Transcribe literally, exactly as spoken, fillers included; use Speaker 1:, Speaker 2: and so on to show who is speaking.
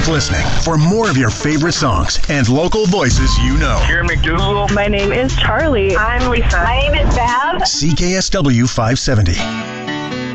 Speaker 1: listening for more of your favorite songs and local voices you know.
Speaker 2: Karen McDougal.
Speaker 3: My name is Charlie.
Speaker 4: I'm Lisa.
Speaker 5: My name is Bev.
Speaker 1: C K S W five seventy.